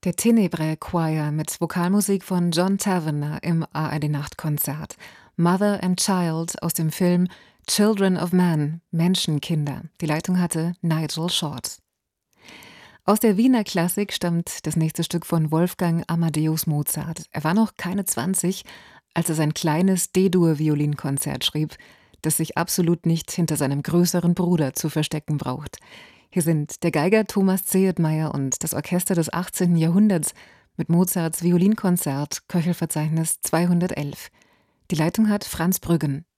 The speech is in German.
Der Tenebrae Choir mit Vokalmusik von John Tavener im ARD-Nachtkonzert. Mother and Child aus dem Film Children of Man, Menschenkinder. Die Leitung hatte Nigel Short. Aus der Wiener Klassik stammt das nächste Stück von Wolfgang Amadeus Mozart. Er war noch keine 20, als er sein kleines D-Dur-Violinkonzert schrieb, das sich absolut nicht hinter seinem größeren Bruder zu verstecken braucht. Hier sind der Geiger Thomas Zehetmeier und das Orchester des 18. Jahrhunderts mit Mozarts Violinkonzert, Köchelverzeichnis 211. Die Leitung hat Franz Brüggen.